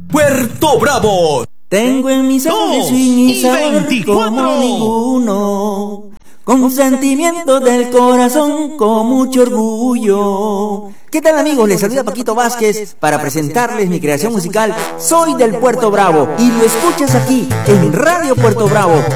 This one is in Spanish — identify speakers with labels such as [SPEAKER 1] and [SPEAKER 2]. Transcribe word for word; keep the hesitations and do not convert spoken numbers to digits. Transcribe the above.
[SPEAKER 1] Puerto Bravo.
[SPEAKER 2] Tengo en mis ojos y sabor como ninguno, con sentimientos del corazón, con mucho orgullo. ¿Qué tal, amigos? Les saluda Paquito Vázquez para presentarles mi creación musical Soy del Puerto Bravo, y lo escuchas aquí en Radio Puerto Bravo,